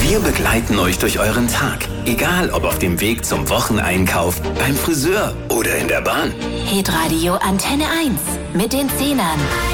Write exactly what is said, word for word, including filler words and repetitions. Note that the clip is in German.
Wir begleiten euch durch euren Tag. Egal ob auf dem Weg zum Wocheneinkauf, beim Friseur oder in der Bahn. Hitradio Antenne eins mit den Zehnern.